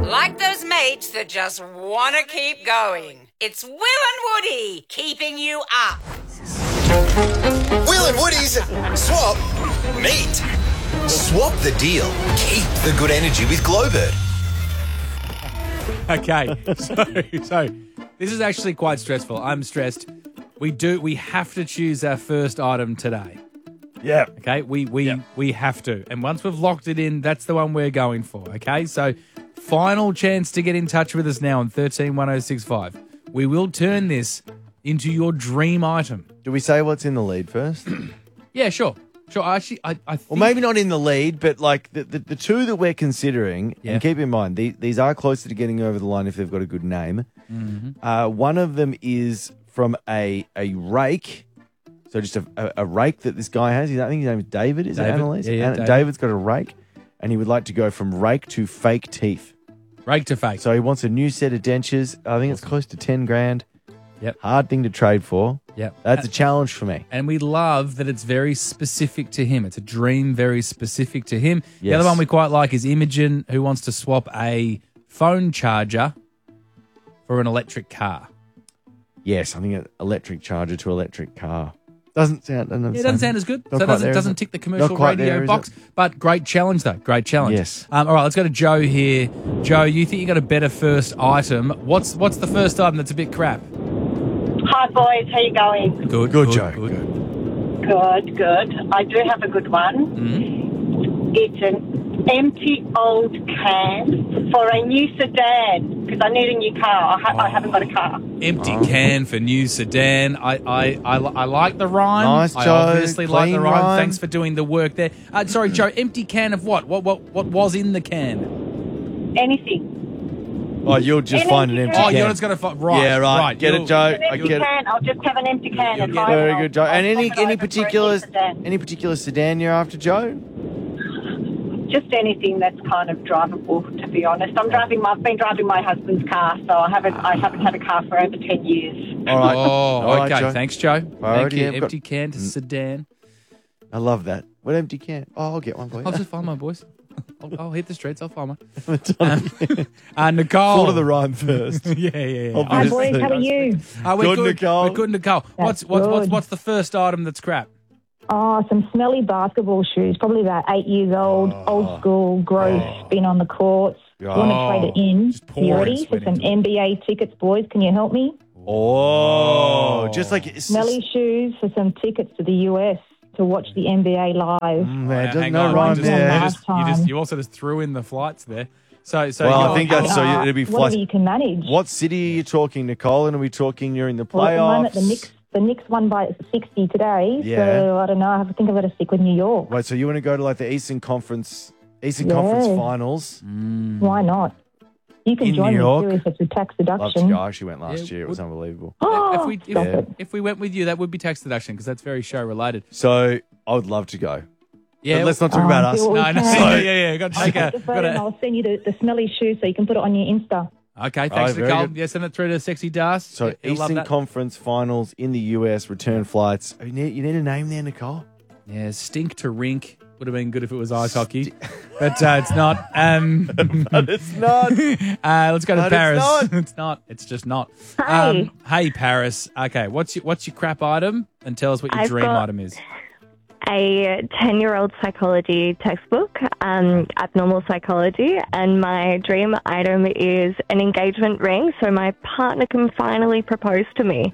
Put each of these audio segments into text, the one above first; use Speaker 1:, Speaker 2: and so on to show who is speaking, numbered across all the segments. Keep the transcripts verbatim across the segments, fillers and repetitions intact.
Speaker 1: Like those mates that just want to keep going. It's Will and Woody keeping you up.
Speaker 2: Will and Woody's Swap Meat. Swap the deal. Keep the good energy with Glowbird.
Speaker 3: Okay, so so this is actually quite stressful. I'm stressed. We do. We have to choose our first item today.
Speaker 4: Yeah.
Speaker 3: Okay. We we
Speaker 4: Yep.
Speaker 3: we have to, and once we've locked it in, that's the one we're going for. Okay. So, final chance to get in touch with us now on thirteen one oh six five. We will turn this into your dream item.
Speaker 4: Do we say what's in the lead first?
Speaker 3: Yeah, sure, sure. Actually, I I think
Speaker 4: Well, maybe not in the lead, but like the, the, the two that we're considering,
Speaker 3: Yeah.
Speaker 4: and keep in mind, these, these are closer to getting over the line if they've got a good name.
Speaker 3: Mm-hmm.
Speaker 4: Uh, one of them is from a a rake. So just a, a, a rake that this guy has. He's, I think his name is David, is
Speaker 3: David.
Speaker 4: it Annalise?
Speaker 3: Yeah, yeah,
Speaker 4: Anna-
Speaker 3: David.
Speaker 4: David's got a rake, and he would like to go from rake to fake teeth.
Speaker 3: rake to fake.
Speaker 4: So he wants a new set of dentures. I think it's close to ten grand.
Speaker 3: Yep.
Speaker 4: Hard thing to trade for.
Speaker 3: Yep.
Speaker 4: That's a challenge for me.
Speaker 3: And we love that it's very specific to him. It's a dream very specific to him. The
Speaker 4: Yes.
Speaker 3: other one we quite like is Imogen, who wants to swap a phone charger for an electric car.
Speaker 4: Yes, I think an electric charger to electric car. Doesn't sound. Doesn't
Speaker 3: Yeah, it doesn't sound as good.
Speaker 4: Not
Speaker 3: so it
Speaker 4: quite
Speaker 3: doesn't,
Speaker 4: there, is
Speaker 3: doesn't
Speaker 4: it?
Speaker 3: tick the commercial
Speaker 4: Not quite
Speaker 3: radio
Speaker 4: there, is
Speaker 3: box.
Speaker 4: it?
Speaker 3: But great challenge, though. Great challenge.
Speaker 4: Yes.
Speaker 3: Um, all right, let's go to Joe here. Joe, you think you got a better first item. What's what's the first item that's a bit crap?
Speaker 5: Hi, boys. How you going?
Speaker 3: Good,
Speaker 4: Good, Joe.
Speaker 3: Good.
Speaker 5: Good, good. I do have a good one.
Speaker 3: Mm-hmm.
Speaker 5: It's an empty old can for a new sedan because I need a new car. I, ha- I haven't got a car.
Speaker 3: Empty can for new sedan. I, I, I, I like the rhyme.
Speaker 4: Nice,
Speaker 3: I
Speaker 4: Joe.
Speaker 3: obviously like the
Speaker 4: Clean
Speaker 3: rhyme.
Speaker 4: rhyme.
Speaker 3: Thanks for doing the work there. Uh, sorry, Joe. Empty can of what? What what what was in the can?
Speaker 5: Anything.
Speaker 4: Oh, you'll just
Speaker 5: An
Speaker 4: find an
Speaker 5: empty
Speaker 4: empty
Speaker 3: Oh,
Speaker 4: can.
Speaker 3: you're just going to find right.
Speaker 4: Yeah, right. Get
Speaker 3: You'll-
Speaker 4: it, Joe.
Speaker 5: An
Speaker 4: I
Speaker 5: empty
Speaker 4: get it.
Speaker 5: can. I'll just have an empty can.
Speaker 3: You'll
Speaker 5: and
Speaker 3: get
Speaker 5: hide
Speaker 3: it.
Speaker 5: it.
Speaker 4: Very
Speaker 5: I'll-
Speaker 4: good, Joe.
Speaker 5: I'll
Speaker 4: And any
Speaker 5: swap it
Speaker 4: any
Speaker 5: over for a new
Speaker 4: particular
Speaker 5: sedan.
Speaker 4: any particular sedan you're after, Joe?
Speaker 5: Just anything that's kind of drivable. To be honest, I'm driving. My, I've been driving my husband's car, so I haven't. I haven't had a car for over ten years.
Speaker 4: All right.
Speaker 3: Oh,
Speaker 4: All right,
Speaker 3: okay.
Speaker 4: Joe.
Speaker 3: Thanks, Joe. Thank
Speaker 4: Priority,
Speaker 3: you.
Speaker 4: I've got-
Speaker 3: Empty can to sedan.
Speaker 4: I love that. What empty can? Oh, I'll get one for you.
Speaker 3: I'll just find my boys. I'll, I'll hit the streets. I'll find one. Um, uh, Nicole.
Speaker 4: Thought of the rhyme first.
Speaker 3: yeah, yeah, yeah.
Speaker 4: Obviously.
Speaker 5: Hi, boys. How are you?
Speaker 3: Uh, we're
Speaker 4: Good,
Speaker 3: good,
Speaker 4: Nicole.
Speaker 3: We're good, Nicole. What's, what's, what's,
Speaker 6: good.
Speaker 3: what's the first item that's crap?
Speaker 6: Oh, some smelly basketball shoes, probably about eight years old, old school, gross, been on the courts.
Speaker 4: Oh.
Speaker 6: Want to trade it in.
Speaker 3: Just
Speaker 6: You
Speaker 3: pouring
Speaker 6: ready for
Speaker 3: sweat
Speaker 6: some
Speaker 3: into it.
Speaker 6: N B A tickets, boys? Can you help me?
Speaker 4: Oh, just like it's
Speaker 6: Smelly shoes for some tickets to the U S to watch the N B A live.
Speaker 4: Mm, there,
Speaker 3: Oh,
Speaker 4: doesn't
Speaker 3: hang
Speaker 4: no
Speaker 3: on,
Speaker 4: rhyme
Speaker 3: you just,
Speaker 4: there.
Speaker 3: You,
Speaker 6: Last
Speaker 3: just, you, just,
Speaker 6: time.
Speaker 3: you also just threw in the flights there. So, so
Speaker 4: Well, I
Speaker 3: you're-
Speaker 4: think that's so.
Speaker 6: Uh,
Speaker 4: It'll be
Speaker 6: whatever
Speaker 4: flight.
Speaker 6: you can manage.
Speaker 4: What city are you talking, Nicole? And are we talking you're in the
Speaker 6: Well, at the moment,
Speaker 4: playoffs?
Speaker 6: the Knicks, the Knicks won by sixty today,
Speaker 4: Yeah.
Speaker 6: so I don't know. I think I've got to stick with New York.
Speaker 4: Right, so you want to go to like the Eastern Conference, Eastern
Speaker 6: Yeah.
Speaker 4: Conference Finals?
Speaker 6: Why not? You can
Speaker 4: In
Speaker 6: join
Speaker 4: New
Speaker 6: me
Speaker 4: York?
Speaker 6: too if it's a tax
Speaker 4: Love to
Speaker 6: deduction.
Speaker 4: go. I actually went last
Speaker 3: Yeah,
Speaker 4: year. It was
Speaker 3: would-
Speaker 4: unbelievable.
Speaker 3: if we if,
Speaker 6: Stop
Speaker 4: Yeah.
Speaker 6: it.
Speaker 3: if we went with you, that would be tax deduction because that's very show related.
Speaker 4: So I would love to go.
Speaker 3: Yeah,
Speaker 4: But let's not talk
Speaker 6: Um,
Speaker 4: about us.
Speaker 6: do what we
Speaker 3: no, no,
Speaker 6: can.
Speaker 3: yeah, yeah, yeah. Got to take
Speaker 6: Take
Speaker 3: a.
Speaker 6: the photo
Speaker 3: Got
Speaker 6: and
Speaker 3: a
Speaker 6: I'll send you the, the smelly shoes so you can put it on your Insta.
Speaker 3: okay,
Speaker 4: Oh,
Speaker 3: thanks,
Speaker 4: very
Speaker 3: Nicole.
Speaker 4: good.
Speaker 3: Yeah, send it through to Sexy Das.
Speaker 4: So
Speaker 3: He'll love
Speaker 4: Eastern
Speaker 3: that.
Speaker 4: Conference Finals in the U S, return flights. Oh, You need, you need a name there, Nicole?
Speaker 3: Yeah, stink to rink would have been good if it was ice hockey, but uh, it's not. Um,
Speaker 4: But it's not.
Speaker 3: uh, let's go to
Speaker 4: But it's
Speaker 3: Paris.
Speaker 4: not.
Speaker 3: It's not. It's just not.
Speaker 7: Hi.
Speaker 3: Um, hey, Paris. Okay, what's your what's your crap item? And tell us what your
Speaker 7: I've
Speaker 3: dream
Speaker 7: got-
Speaker 3: item is.
Speaker 7: A ten-year-old psychology textbook, um, abnormal psychology, and my dream item is an engagement ring so my partner can finally propose to me.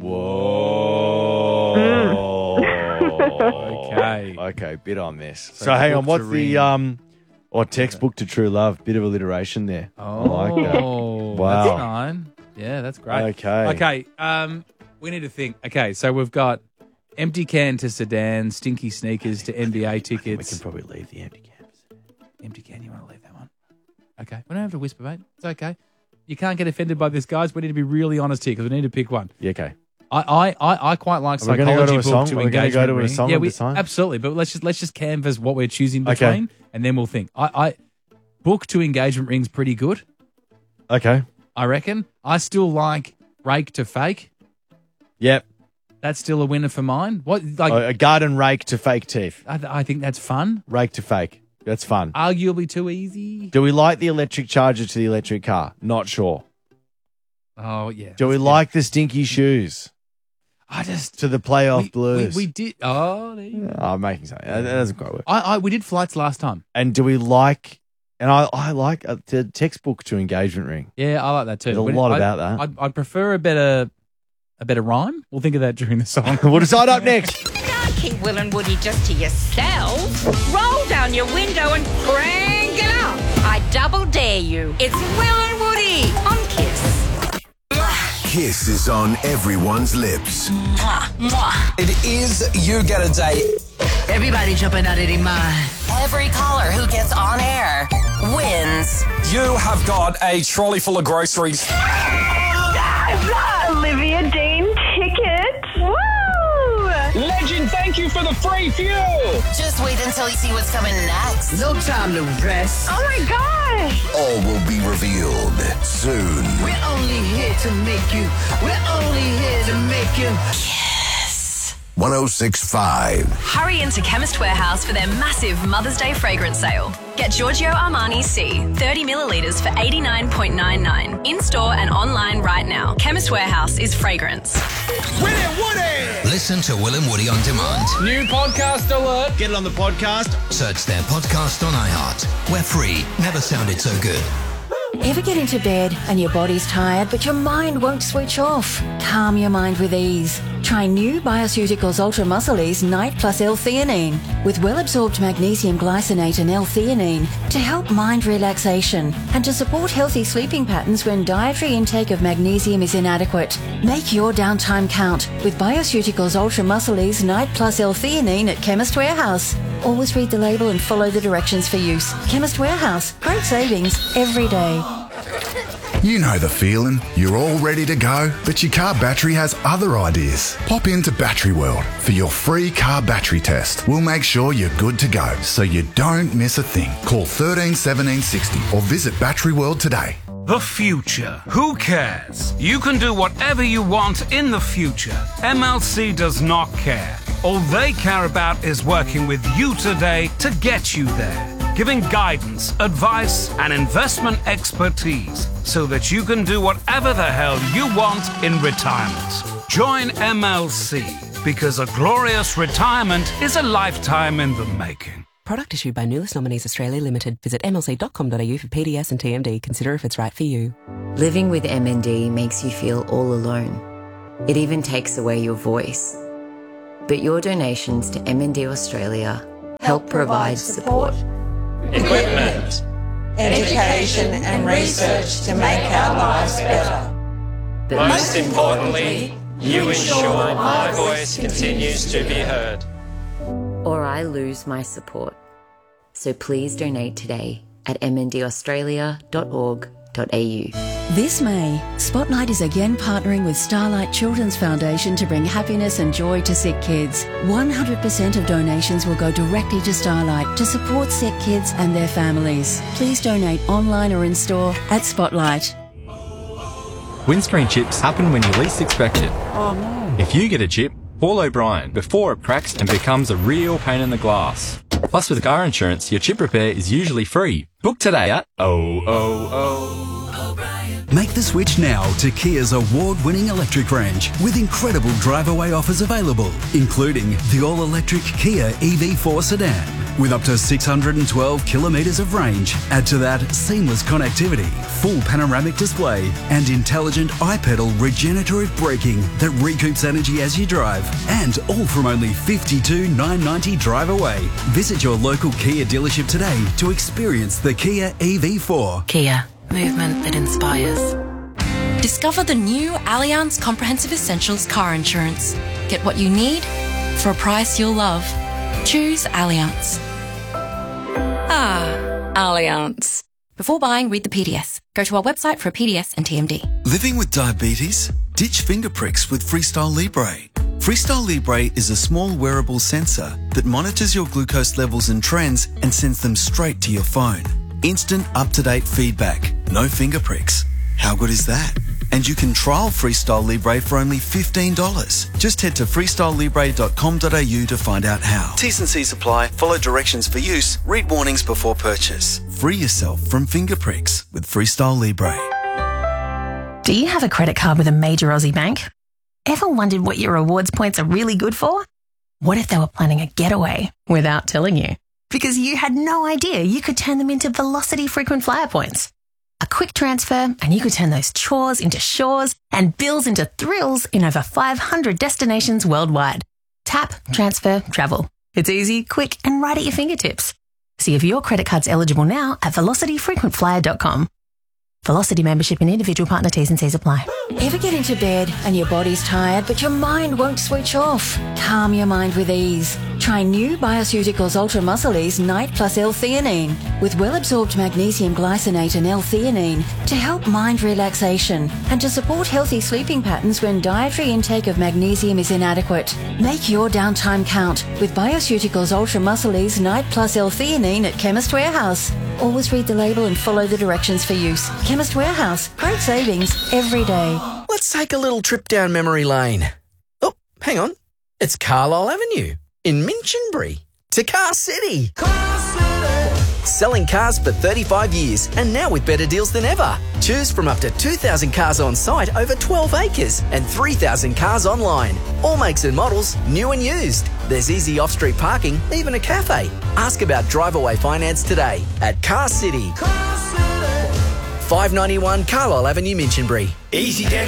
Speaker 4: Whoa.
Speaker 3: Okay.
Speaker 4: Okay, bit on this. So,
Speaker 3: So
Speaker 4: hang on,
Speaker 3: book to
Speaker 4: what's the
Speaker 3: ring.
Speaker 4: um or textbook to true love? Bit of alliteration there.
Speaker 3: Oh,
Speaker 4: I like that. Wow.
Speaker 3: That's fine. Yeah, that's great.
Speaker 4: Okay.
Speaker 3: Okay. Um, we need to think. Okay, so we've got empty can to sedan, stinky sneakers to N B A
Speaker 4: We
Speaker 3: tickets.
Speaker 4: can probably leave the empty campus.
Speaker 3: Empty can. You want to leave that one? Okay. We don't have to whisper, mate. It's okay. You can't get offended by this, guys. We need to be really honest here because we need to pick one.
Speaker 4: Yeah, okay.
Speaker 3: I, I, I, I quite like
Speaker 4: Are we gonna
Speaker 3: psychology
Speaker 4: go to a
Speaker 3: book
Speaker 4: song?
Speaker 3: to
Speaker 4: Are we gonna
Speaker 3: engagement
Speaker 4: go to a
Speaker 3: ring.
Speaker 4: song
Speaker 3: yeah,
Speaker 4: of
Speaker 3: we
Speaker 4: the time?
Speaker 3: absolutely. But let's just let's just canvas what we're choosing
Speaker 4: Okay.
Speaker 3: between, and then we'll think. I, I book to engagement rings pretty good.
Speaker 4: Okay.
Speaker 3: I reckon. I still like rake to fake.
Speaker 4: Yep.
Speaker 3: That's still a winner for mine. What like
Speaker 4: a, a garden rake to fake teeth.
Speaker 3: I, th- I think that's fun.
Speaker 4: Rake to fake. That's fun.
Speaker 3: Arguably too easy.
Speaker 4: Do we like the electric charger to the electric car? Not sure.
Speaker 3: Oh, yeah.
Speaker 4: Do we
Speaker 3: Yeah.
Speaker 4: like the stinky shoes
Speaker 3: I just...
Speaker 4: to the playoff
Speaker 3: we,
Speaker 4: blues?
Speaker 3: We, we did... Oh, there you go.
Speaker 4: Oh, I'm making something. That doesn't quite work.
Speaker 3: I, I, we did flights last time.
Speaker 4: And do we like, and I, I like a, the textbook to engagement ring.
Speaker 3: Yeah, I like that too.
Speaker 4: There's a
Speaker 3: When-
Speaker 4: lot
Speaker 3: I-
Speaker 4: about that.
Speaker 3: I'd, I'd prefer a better a better rhyme. We'll think of that during the song.
Speaker 4: We'll decide up next.
Speaker 1: Can't keep Will and Woody just to yourselves. Roll down your window and crank it up. I double dare you. It's Will and Woody on Kiss.
Speaker 8: Kiss is on everyone's lips.
Speaker 2: It is You Get a Day.
Speaker 9: Everybody jumping out of their mind.
Speaker 10: Every caller who gets on air wins.
Speaker 2: You have got a trolley full of groceries.
Speaker 7: Olivia Dean ticket. Woo!
Speaker 2: Legend, thank you for the free fuel.
Speaker 10: Just wait until you see what's coming next.
Speaker 9: No time to rest.
Speaker 7: Oh my gosh!
Speaker 8: All will be revealed soon.
Speaker 9: We're only here to make you. We're only here to make you.
Speaker 8: one oh six point five.
Speaker 11: Hurry into Chemist Warehouse for their massive Mother's Day fragrance sale. Get Giorgio Armani C, thirty millilitres for eighty-nine point nine nine. In-store and online right now. Chemist Warehouse is fragrance.
Speaker 2: Will and Woody.
Speaker 12: Listen to Will and Woody on demand.
Speaker 3: New podcast alert.
Speaker 4: Get it on the podcast.
Speaker 12: Search their podcast on iHeart. We're free. Never sounded so good.
Speaker 13: Ever get into bed and your body's tired, but your mind won't switch off? Calm your mind with ease. Try new Bioceuticals Ultra Muscle Ease Night Plus L-theanine with well-absorbed magnesium glycinate and L-theanine to help mind relaxation and to support healthy sleeping patterns when dietary intake of magnesium is inadequate. Make your downtime count with Bioceuticals Ultra Muscle Ease Night Plus L-theanine at Chemist Warehouse. Always read the label and follow the directions for use. Chemist Warehouse. Great savings every day.
Speaker 8: You know the feeling. You're all ready to go, but your car battery has other ideas. Pop into Battery World for your free car battery test. We'll make sure you're good to go, so you don't miss a thing. Call thirteen seventeen sixty or visit Battery World today.
Speaker 14: The future. Who cares? You can do whatever you want in the future. M L C does not care. All they care about is working with you today to get you there, giving guidance, advice, and investment expertise so that you can do whatever the hell you want in retirement. Join M L C because a glorious retirement is a lifetime in the making.
Speaker 15: Product issued by Nulis Nominees Australia Limited. Visit m l c dot com dot a u for P D S and T M D. Consider if it's right for you.
Speaker 16: Living with M N D makes you feel all alone. It even takes away your voice. But your donations to M N D Australia help provide support,
Speaker 17: equipment, education and research to make our lives better.
Speaker 18: But most importantly, you ensure my voice continues to be heard.
Speaker 16: or I lose my support. So please donate today at m n d australia dot org dot a u.
Speaker 19: This May, Spotlight is again partnering with Starlight Children's Foundation to bring happiness and joy to sick kids. one hundred percent of donations will go directly to Starlight to support sick kids and their families. Please donate online or in store at Spotlight.
Speaker 20: Windscreen chips happen when you least expect it.
Speaker 17: Oh no.
Speaker 20: If you get a chip, call O'Brien before it cracks and becomes a real pain in the glass. Plus, with car insurance, your chip repair is usually free. Book today at oh oh oh.
Speaker 21: Make the switch now to Kia's award-winning electric range with incredible drive-away offers available, including the all-electric Kia E V four sedan with up to six hundred twelve kilometres of range. Add to that seamless connectivity, full panoramic display and intelligent iPedal regenerative braking that recoups energy as you drive, and all from only fifty-two thousand nine hundred ninety drive away. Visit your local Kia dealership today to experience the Kia E V four.
Speaker 22: Kia. Movement that inspires. Discover the new Allianz Comprehensive Essentials car insurance. Get what you need for a price you'll love. Choose Allianz. Ah, Allianz. Before buying, read the P D S. Go to our website for a P D S and T M D.
Speaker 23: Living with diabetes? Ditch finger pricks with Freestyle Libre. Freestyle Libre is a small wearable sensor that monitors your glucose levels and trends and sends them straight to your phone. Instant up-to-date feedback. No finger pricks. How good is that? And you can trial Freestyle Libre for only fifteen dollars. Just head to freestyle libre dot com dot a u to find out how. T's and C's apply. Follow directions for use. Read warnings before purchase. Free yourself from finger pricks with Freestyle Libre.
Speaker 1: Do you have a credit card with a major Aussie bank? Ever wondered what your rewards points are really good for? What if they were planning a getaway without telling you? Because you had no idea you could turn them into Velocity frequent flyer points. A quick transfer and you could turn those chores into shores and bills into thrills in over five hundred destinations worldwide. Tap, transfer, travel. It's easy, quick and right at your fingertips. See if your credit card's eligible now at velocity frequent flyer dot com. Velocity membership and individual partner T's and C's apply.
Speaker 13: Ever get into bed and your body's tired but your mind won't switch off? Calm your mind with ease. Try new Bioceuticals Ultra Muscle Ease Night Plus L-Theanine with well-absorbed magnesium glycinate and L-Theanine to help mind relaxation and to support healthy sleeping patterns when dietary intake of magnesium is inadequate. Make your downtime count with Bioceuticals Ultra Muscle Ease Night Plus L-Theanine at Chemist Warehouse. Always read the label and follow the directions for use. Chemist Warehouse. Great savings every day.
Speaker 5: Let's take a little trip down memory lane. Oh, hang on. It's Carlisle Avenue in Minchinbury to Car City. Car City. Selling cars for thirty-five years and now with better deals than ever. Choose from up to two thousand cars on site over twelve acres and three thousand cars online. All makes and models, new and used. There's easy off-street parking, even a cafe. Ask about drive-away finance today at Car City. Car City. five ninety-one Carlisle Avenue, Minchinbury.
Speaker 2: Easy